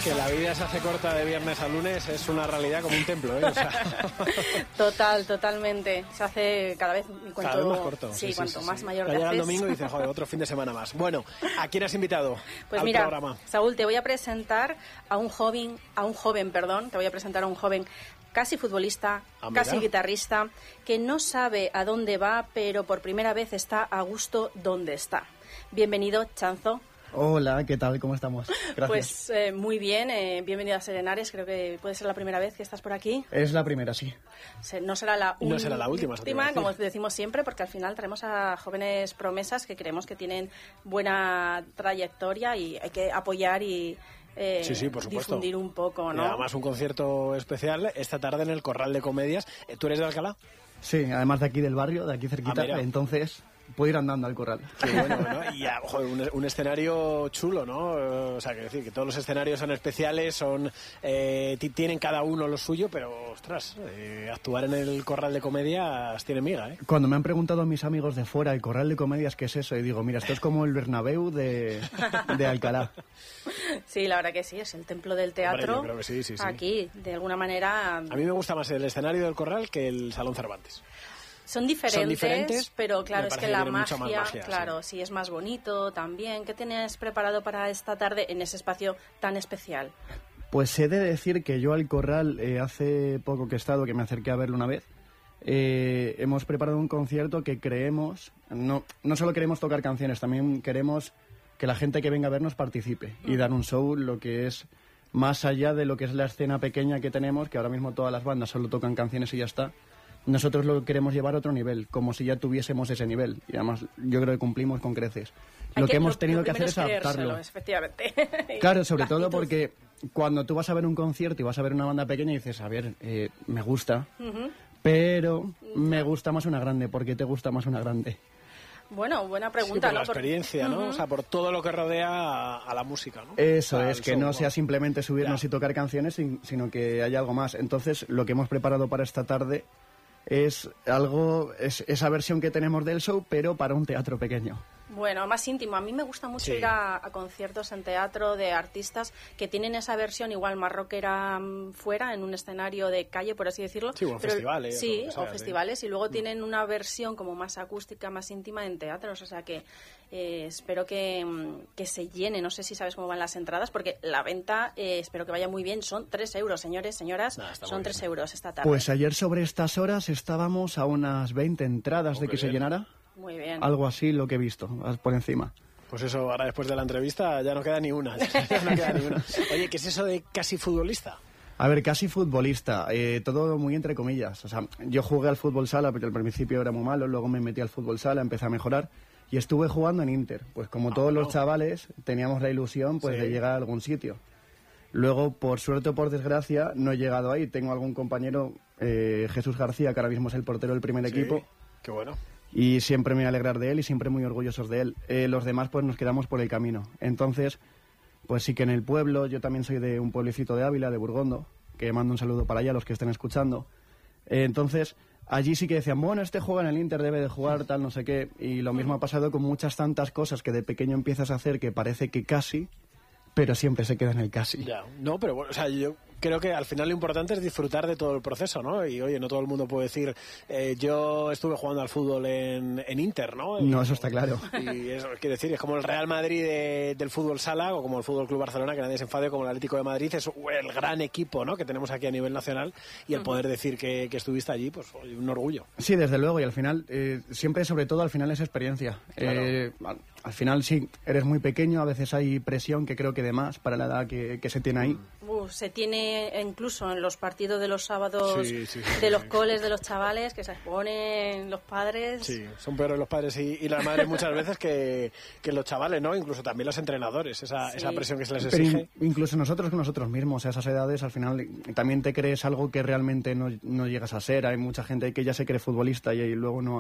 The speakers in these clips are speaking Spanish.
Que la vida se hace corta de viernes a lunes es una realidad como un templo, ¿eh? O sea... Totalmente. Se hace cada vez cada vez más corto. Sí, cuanto más mayor te llega el haces. domingo y dices, joder, otro fin de semana más. Bueno, ¿a quién has invitado pues al mira, programa? Saúl, te voy a presentar a un joven, casi futbolista, casi guitarrista, que no sabe a dónde va, pero por primera vez está a gusto donde está. Bienvenido, Chanzo. Hola, ¿qué tal? ¿Cómo estamos? Gracias. Pues muy bien, bienvenido a Serenares. Creo que puede ser la primera vez que estás por aquí. Es la primera, sí. No será la última, como decimos siempre, porque al final traemos a jóvenes promesas que creemos que tienen buena trayectoria y hay que apoyar y sí, por supuesto. difundir un poco, ¿no? Y además un concierto especial esta tarde en el Corral de Comedias. ¿Tú eres de Alcalá? Sí, además de aquí del barrio, de aquí cerquita, entonces puedo ir andando al corral. Qué bueno, ¿no? Y joder, un escenario chulo, ¿no? O sea, que decir que todos los escenarios son especiales, tienen cada uno lo suyo, pero, ostras, actuar en el Corral de Comedias tiene miga, ¿eh? Cuando me han preguntado a mis amigos de fuera, el Corral de Comedias, ¿qué es eso? Y digo, mira, esto es como el Bernabéu de Alcalá. Sí, la verdad que sí, es el templo del teatro. Hombre, yo creo que sí. Aquí, de alguna manera... A mí me gusta más el escenario del Corral que el Salón Cervantes. Son diferentes, pero claro, es que la magia, claro, sí, es más bonito también. ¿Qué tienes preparado para esta tarde en ese espacio tan especial? Pues he de decir que yo al Corral, hace poco que he estado, que me acerqué a verlo una vez, hemos preparado un concierto que creemos, no solo queremos tocar canciones, también queremos que la gente que venga a vernos participe y dar un show, lo que es más allá de lo que es la escena pequeña que tenemos, que ahora mismo todas las bandas solo tocan canciones y ya está. Nosotros lo queremos llevar a otro nivel, como si ya tuviésemos ese nivel. Y además yo creo que cumplimos con creces. Lo que hemos tenido que hacer es adaptarlo. Efectivamente. Claro, sobre todo porque cuando tú vas a ver un concierto y vas a ver una banda pequeña y dices, a ver, me gusta, pero me gusta más una grande. ¿Por qué te gusta más una grande? Bueno, buena pregunta, sí, por la experiencia, ¿no? O sea, por todo lo que rodea a la música, ¿no? Eso es, que no sea simplemente subirnos y tocar canciones, sino que haya algo más. Entonces, lo que hemos preparado para esta tarde es esa versión que tenemos del show, pero para un teatro pequeño. Bueno, más íntimo. A mí me gusta mucho ir a conciertos en teatro de artistas que tienen esa versión igual más rockera fuera, en un escenario de calle, por así decirlo. Sí, o festivales. Sí, o festivales. Y luego tienen una versión como más acústica, más íntima en teatros. O sea que espero que se llene. No sé si sabes cómo van las entradas, porque la venta espero que vaya muy bien. Son 3 euros, señores, señoras. Son 3 euros esta tarde. Pues ayer sobre estas horas estábamos a unas 20 entradas de que se llenara. Muy bien. Algo así lo que he visto, por encima. Pues eso, ahora después de la entrevista ya no queda ni una. Oye, ¿qué es eso de casi futbolista? A ver, casi futbolista, todo muy entre comillas. O sea, yo jugué al fútbol sala, porque al principio era muy malo, luego me metí al fútbol sala, empecé a mejorar y estuve jugando en Inter. Pues como todos los chavales, teníamos la ilusión de llegar a algún sitio. Luego, por suerte o por desgracia, no he llegado ahí. Tengo algún compañero, Jesús García, que ahora mismo es el portero del primer equipo. Qué bueno. Y siempre me voy a alegrar de él y siempre muy orgullosos de él. Los demás pues nos quedamos por el camino. Entonces, pues sí que en el pueblo, yo también soy de un pueblecito de Ávila, de Burgondo, que mando un saludo para allá a los que estén escuchando. Entonces, allí sí que decían, bueno, este juega en el Inter, debe de jugar, tal, no sé qué. Y lo mismo ha pasado con muchas tantas cosas que de pequeño empiezas a hacer que parece que casi, pero siempre se queda en el casi. Ya, no, pero bueno, o sea, yo creo que al final lo importante es disfrutar de todo el proceso, ¿no? Y oye, no todo el mundo puede decir, yo estuve jugando al fútbol en Inter, ¿no? No, eso está claro. Y eso quiere decir, es como el Real Madrid del fútbol sala o como el Fútbol Club Barcelona, que nadie se enfade, como el Atlético de Madrid, es el gran equipo, ¿no? Que tenemos aquí a nivel nacional y el poder decir que estuviste allí, pues oye, un orgullo. Sí, desde luego, y al final, siempre, sobre todo, al final es experiencia. Claro. Al final, sí, eres muy pequeño, a veces hay presión que creo que de más para la edad que se tiene ahí. Se tiene incluso en los partidos de los sábados de los coles de los chavales que se exponen los padres. Sí, son peores los padres y las madres muchas veces que los chavales, ¿no? Incluso también los entrenadores, esa presión que se les exige. Pero incluso nosotros mismos, a esas edades, al final también te crees algo que realmente no llegas a ser. Hay mucha gente que ya se cree futbolista y luego no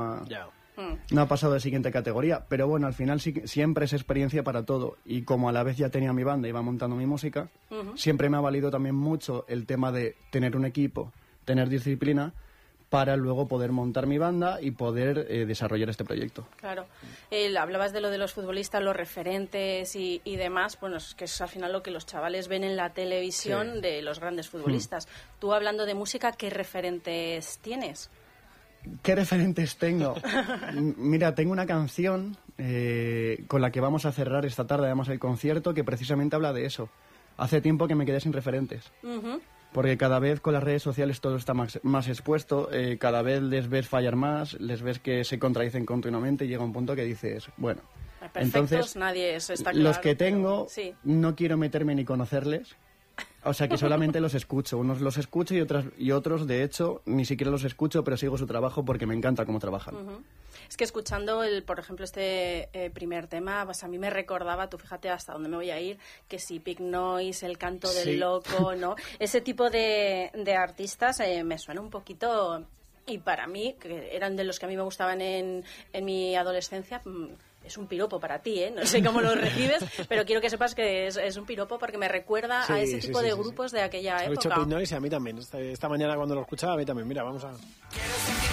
ha pasado de siguiente categoría, pero bueno, al final siempre es experiencia para todo, y como a la vez ya tenía mi banda y iba montando mi música, siempre me ha valido también mucho el tema de tener un equipo, tener disciplina, para luego poder montar mi banda y poder desarrollar este proyecto. Claro. Hablabas de lo de los futbolistas, los referentes y demás, bueno, es que es al final lo que los chavales ven en la televisión de los grandes futbolistas. Tú, hablando de música, ¿qué referentes tienes? ¿Qué referentes tengo? Mira, tengo una canción con la que vamos a cerrar esta tarde, además, el concierto, que precisamente habla de eso. Hace tiempo que me quedé sin referentes. Porque cada vez con las redes sociales todo está más expuesto, cada vez les ves fallar más, les ves que se contradicen continuamente y llega un punto que dices, bueno, entonces nadie está claro, los que tengo sí. No quiero meterme ni conocerles. O sea, que solamente los escucho. Unos los escucho y otros, de hecho, ni siquiera los escucho, pero sigo su trabajo porque me encanta cómo trabajan. Es que escuchando, por ejemplo, este primer tema, pues a mí me recordaba, tú fíjate hasta dónde me voy a ir, que si Pink Noise, El canto del loco, ¿no? Ese tipo de artistas me suena un poquito... Y para mí, que eran de los que a mí me gustaban en mi adolescencia... Es un piropo para ti, ¿eh? No sé cómo lo recibes, pero quiero que sepas que es un piropo porque me recuerda a ese tipo de grupos de aquella época. He dicho Pink Noise y a mí también. Esta mañana cuando lo escuchaba, a mí también. Mira, vamos a...